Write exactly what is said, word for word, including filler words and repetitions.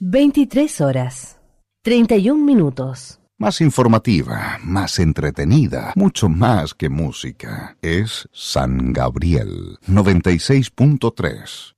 veintitrés horas, treinta y un minutos. Más informativa, más entretenida, mucho más que música. Es San Gabriel noventa y seis punto tres.